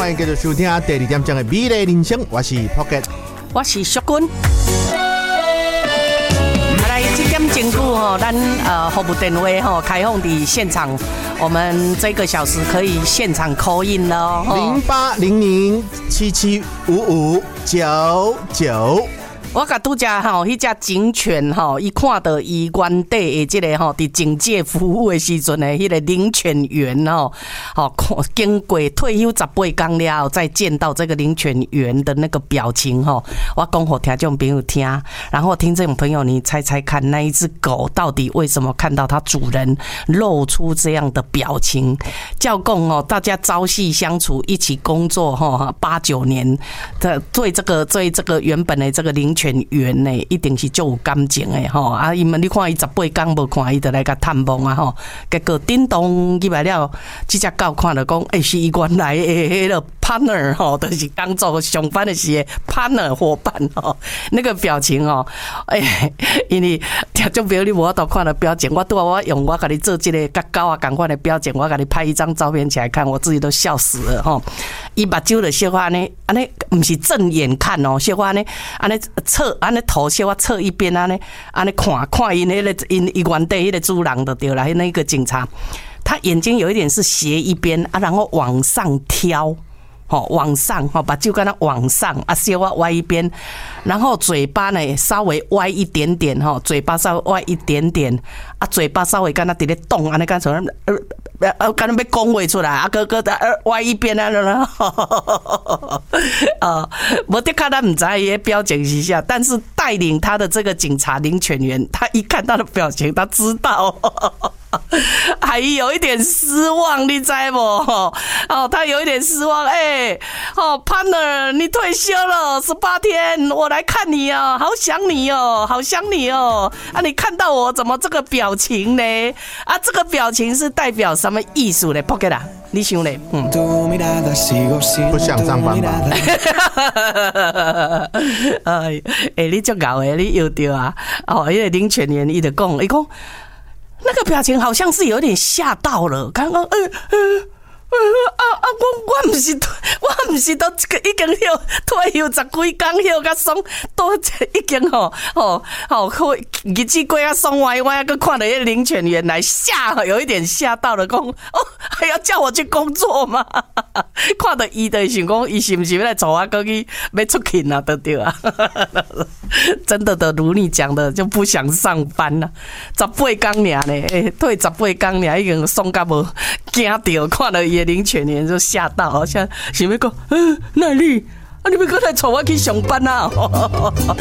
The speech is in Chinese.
欢迎继续收听第2点钟的美丽人生，我是 Pocket， 我是淑君。来，这点钟吼，咱服务电话吼开放的现场，我们这个小时可以现场 call in 了 0800775599。 我甲拄只吼，迄只警犬吼，伊看到伊原地的即个吼，伫警界服务的时阵的迄个领犬员吼，经过退休18天了后，再见到这个领犬员的那个表情吼，我讲给听众朋友听，然后听众朋友你猜猜看，那一只狗到底为什么看到它主人露出这样的表情？照讲哦，大家朝夕相处，一起工作吼，8、9年的，对这个原本的这个领犬员呢，一定是足有感情的吼啊！因为你看伊18天无看，伊就来甲探望啊吼。结果叮咚入来了，这只狗看了讲，是伊原来的迄个 partner 吼，就是当做上班的时候 partner 伙伴吼，那个表情哦，因为听众朋友你无法度看到表情，我用我甲你做这个甲狗啊同款的表情，我甲你拍一张照片起来看，我自己都笑死了吼。伊目睭就小可安尼，不是正眼看哦，小可安尼侧安尼头小可侧一边安尼看因迄个因原地迄个主人就对了，那个警察，他眼睛有一点是斜一边啊，然后往上挑。往上把就跟它往上啊，稍微歪一边，然后嘴巴呢稍微歪一点点嘴巴稍微歪一点点啊，嘴巴稍微跟它在咧动啊，那干什么？跟它要讲话出来啊，哥的歪一边啊，我的看他唔知伊表情是啥，但是带领他的这个警察领犬员，他一看他的表情，他知道。还有一点失望，你知不？他有一点失望。partner， 你退休了18天，我来看你哦，好想你哦，好想你哦。啊，你看到我怎么这个表情呢？啊，这个表情是代表什么意思呢 ？Pocket 啊，你想呢？ 不想上班吧？ 你足搞的，你有对啊？因为领犬员伊就讲，伊讲。那个表情好像是有点吓到了，刚刚我不是都已经退休10几天休甲爽，都已经日子过啊爽歪歪，个看到那领犬员来有一点吓到了，讲还要叫我去工作吗？看到伊就想讲，伊是不是要来找我过去要出勤啊？对啊，真的如你讲的，就不想上班了。18天尔呢，退18天尔，已经爽到无惊到，看到伊的领犬员就吓到，好像想要讲，那你要过来带我去上班啊？